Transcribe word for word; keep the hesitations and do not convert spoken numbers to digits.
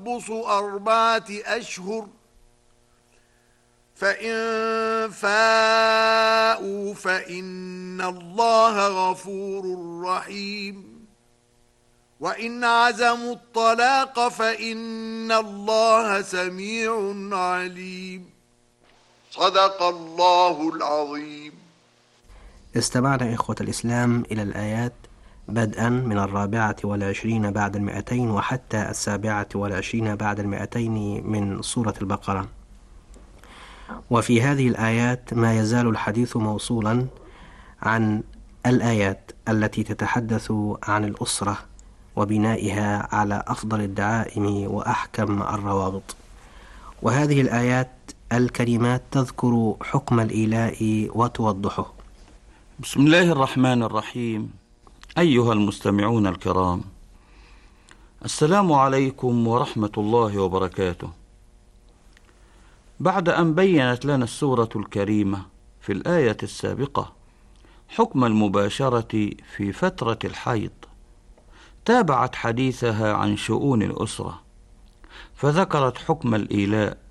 تربص أربعة أشهر فإن فاءوا فإن الله غفور رحيم وإن عزموا الطلاق فإن الله سميع عليم. صدق الله العظيم. استمعنا إخوة الإسلام إلى الآيات بدءا من الرابعة والعشرين بعد المئتين وحتى السابعة والعشرين بعد المئتين من سورة البقرة. وفي هذه الآيات ما يزال الحديث موصولا عن الآيات التي تتحدث عن الأسرة وبنائها على أفضل الدعائم وأحكم الروابط. وهذه الآيات الكريمات تذكر حكم الإيلاء وتوضحه. بسم الله الرحمن الرحيم. أيها المستمعون الكرام، السلام عليكم ورحمة الله وبركاته. بعد أن بيّنت لنا السورة الكريمة في الآية السابقة حكم المباشرة في فترة الحيض، تابعت حديثها عن شؤون الأسرة، فذكرت حكم الإيلاء